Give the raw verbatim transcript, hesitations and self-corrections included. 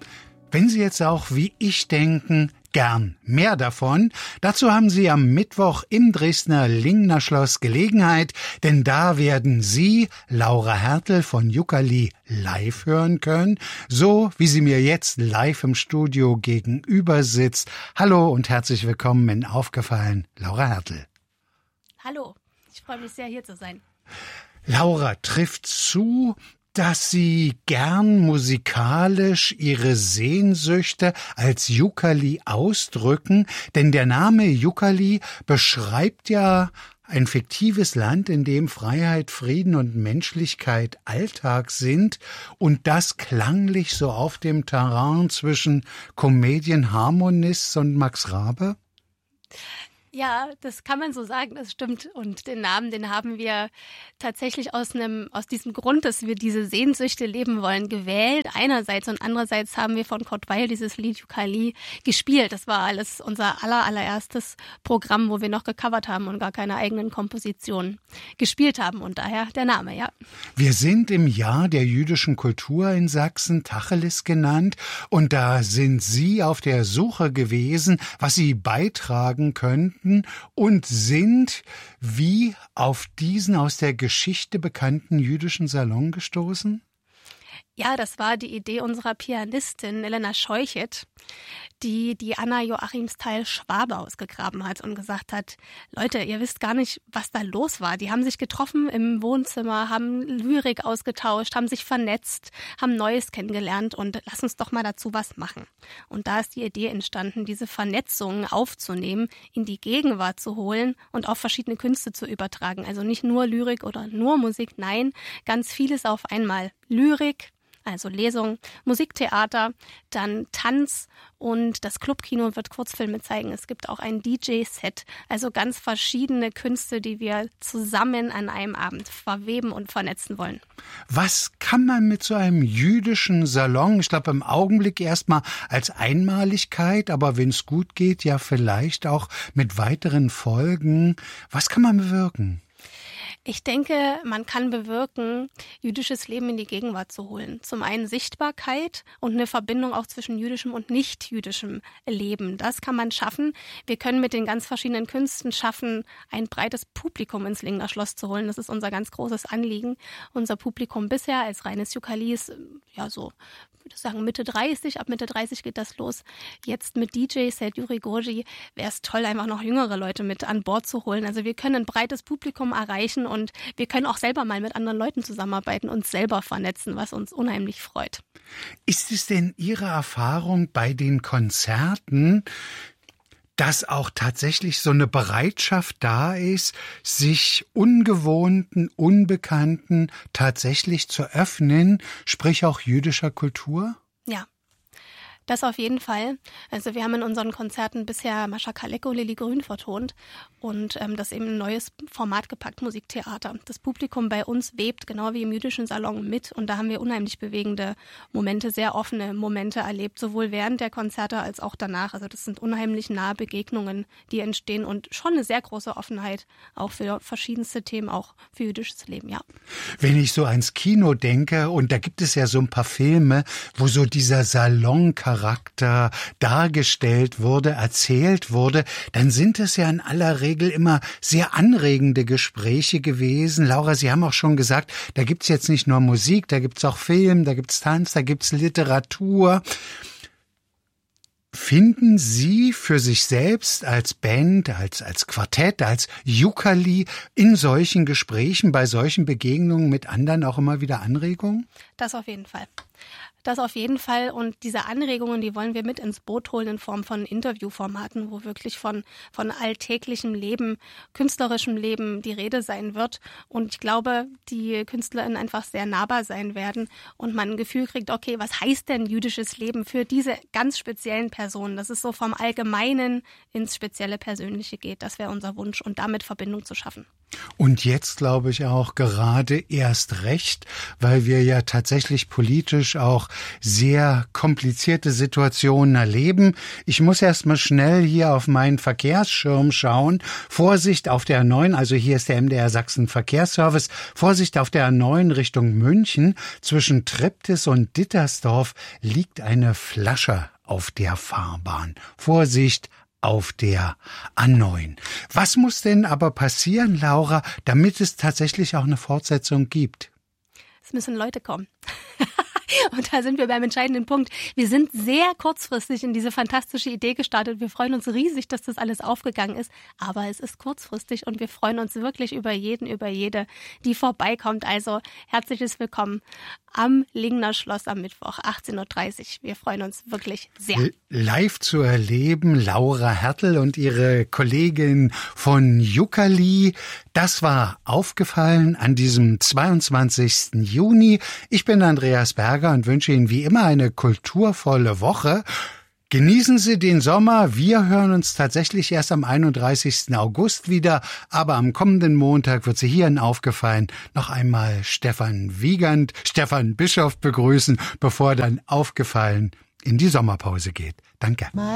Wenn Sie jetzt auch wie ich denken, gern mehr davon. Dazu haben Sie am Mittwoch im Dresdner Lingner Schloss Gelegenheit, denn da werden Sie Laura Hertel von Yucali live hören können, so wie sie mir jetzt live im Studio gegenüber sitzt. Hallo und herzlich willkommen in Aufgefallen, Laura Hertel. Hallo, ich freue mich sehr, hier zu sein. Laura trifft zu, dass Sie gern musikalisch Ihre Sehnsüchte als Yucali ausdrücken, denn der Name Yucali beschreibt ja ein fiktives Land, in dem Freiheit, Frieden und Menschlichkeit Alltag sind und das klanglich so auf dem Terrain zwischen Comedian Harmonists und Max Rabe? Ja, das kann man so sagen, das stimmt. Und den Namen, den haben wir tatsächlich aus einem, aus diesem Grund, dass wir diese Sehnsüchte leben wollen, gewählt. Einerseits und andererseits haben wir von Kurt Weill dieses Lied Yucali gespielt. Das war alles unser aller, allererstes Programm, wo wir noch gecovert haben und gar keine eigenen Kompositionen gespielt haben. Und daher der Name, ja. Wir sind im Jahr der jüdischen Kultur in Sachsen, Tacheles genannt. Und da sind Sie auf der Suche gewesen, was Sie beitragen könnten, und sind wie auf diesen aus der Geschichte bekannten jüdischen Salon gestoßen? Ja, das war die Idee unserer Pianistin Elena Scheuchet, die die Anna Joachimsthal Schwabe ausgegraben hat und gesagt hat, Leute, ihr wisst gar nicht, was da los war. Die haben sich getroffen im Wohnzimmer, haben Lyrik ausgetauscht, haben sich vernetzt, haben Neues kennengelernt und lass uns doch mal dazu was machen. Und da ist die Idee entstanden, diese Vernetzung aufzunehmen, in die Gegenwart zu holen und auf verschiedene Künste zu übertragen. Also nicht nur Lyrik oder nur Musik, nein, ganz vieles auf einmal. Lyrik, also Lesung, Musiktheater, dann Tanz und das Clubkino wird Kurzfilme zeigen. Es gibt auch ein D J-Set, also ganz verschiedene Künste, die wir zusammen an einem Abend verweben und vernetzen wollen. Was kann man mit so einem jüdischen Salon, ich glaube im Augenblick erstmal als Einmaligkeit, aber wenn es gut geht, ja vielleicht auch mit weiteren Folgen, was kann man bewirken? Ich denke, man kann bewirken, jüdisches Leben in die Gegenwart zu holen. Zum einen Sichtbarkeit und eine Verbindung auch zwischen jüdischem und nicht-jüdischem Leben. Das kann man schaffen. Wir können mit den ganz verschiedenen Künsten schaffen, ein breites Publikum ins Lingner Schloss zu holen. Das ist unser ganz großes Anliegen. Unser Publikum bisher als reines Yucali ist ja so, ich würde sagen Mitte dreißig, ab Mitte dreißig geht das los. Jetzt mit D J Set Yuri Gorgi wäre es toll, einfach noch jüngere Leute mit an Bord zu holen. Also wir können ein breites Publikum erreichen und wir können auch selber mal mit anderen Leuten zusammenarbeiten und selber vernetzen, was uns unheimlich freut. Ist es denn Ihre Erfahrung bei den Konzerten, dass auch tatsächlich so eine Bereitschaft da ist, sich ungewohnten, unbekannten tatsächlich zu öffnen, sprich auch jüdischer Kultur? Ja. Das auf jeden Fall. Also wir haben in unseren Konzerten bisher Mascha Kaleko, Lilly Grün vertont und ähm, das eben ein neues Format gepackt, Musiktheater. Das Publikum bei uns webt genau wie im jüdischen Salon mit und da haben wir unheimlich bewegende Momente, sehr offene Momente erlebt, sowohl während der Konzerte als auch danach. Also das sind unheimlich nahe Begegnungen, die entstehen und schon eine sehr große Offenheit auch für verschiedenste Themen, auch für jüdisches Leben, ja. Wenn ich so ans Kino denke, und da gibt es ja so ein paar Filme, wo so dieser Salon Charakter dargestellt wurde, erzählt wurde, dann sind es ja in aller Regel immer sehr anregende Gespräche gewesen. Laura, Sie haben auch schon gesagt, da gibt's jetzt nicht nur Musik, da gibt's auch Film, da gibt's Tanz, da gibt's Literatur. Finden Sie für sich selbst als Band, als, als Quartett, als Yucali in solchen Gesprächen, bei solchen Begegnungen mit anderen auch immer wieder Anregungen? Das auf jeden Fall. Das auf jeden Fall und diese Anregungen, die wollen wir mit ins Boot holen in Form von Interviewformaten, wo wirklich von, von alltäglichem Leben, künstlerischem Leben die Rede sein wird. Und ich glaube, die KünstlerInnen einfach sehr nahbar sein werden und man ein Gefühl kriegt, okay, was heißt denn jüdisches Leben für diese ganz speziellen Personen? Dass es so vom Allgemeinen ins spezielle Persönliche geht. Das wäre unser Wunsch und damit Verbindung zu schaffen. Und jetzt glaube ich auch gerade erst recht, weil wir ja tatsächlich politisch auch sehr komplizierte Situationen erleben. Ich muss erst mal schnell hier auf meinen Verkehrsschirm schauen. Vorsicht auf der A neun, also hier ist der M D R Sachsen Verkehrsservice. Vorsicht auf der A neun Richtung München. Zwischen Treptis und Dittersdorf liegt eine Flasche auf der Fahrbahn. Vorsicht auf der A neun. Was muss denn aber passieren, Laura, damit es tatsächlich auch eine Fortsetzung gibt? Es müssen Leute kommen. Und da sind wir beim entscheidenden Punkt. Wir sind sehr kurzfristig in diese fantastische Idee gestartet. Wir freuen uns riesig, dass das alles aufgegangen ist. Aber es ist kurzfristig und wir freuen uns wirklich über jeden, über jede, die vorbeikommt. Also herzliches Willkommen am Lingner Schloss am Mittwoch, achtzehn Uhr dreißig. Wir freuen uns wirklich sehr. Live zu erleben, Laura Hertel und ihre Kollegin von Yucali. Das war aufgefallen an diesem zweiundzwanzigsten Juni. Ich bin Andreas Berger und wünsche Ihnen wie immer eine kulturvolle Woche. Genießen Sie den Sommer. Wir hören uns tatsächlich erst am einunddreißigsten August wieder, aber am kommenden Montag wird Sie hier in Aufgefallen noch einmal Stefan Wiegand, Stefan Bischof begrüßen, bevor dann Aufgefallen in die Sommerpause geht. Danke.